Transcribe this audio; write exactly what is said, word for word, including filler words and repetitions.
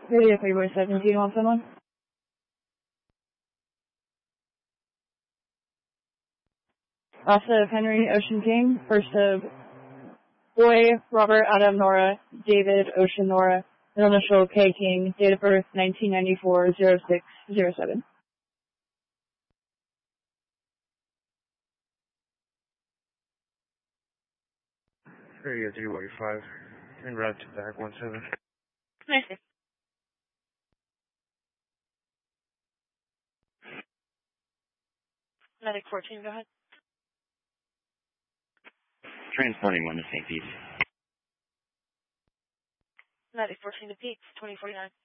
Radio Playboy seventeen, want someone? Last of Henry, Ocean King. First of Boy, Robert, Adam, Nora, David, Ocean, Nora. Middle initial K King. Date of birth nineteen ninety-four, oh six oh seven. Radio three one five. En route to back one seven. Nice. Medic fourteen, go ahead. Transporting one to Saint Pete. Medic fourteen to Peaks, twenty forty-nine.